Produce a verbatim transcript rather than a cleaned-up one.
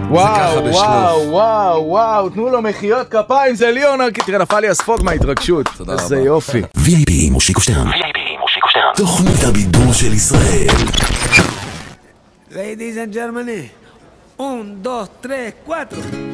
וואו, וואו, וואו, וואו, תנו לו מחיאות כפיים, זה ליאון ארקין, תראה, נפל לי הספוג מההתרגשות. תודה רבה. איזה יופי. וי איי פי עם מושיקו שטרן. וי איי פי עם מושיקו שטרן. תוכנית הבידור של ישראל. Ladies and gentlemen, un, dos, tres, cuatro.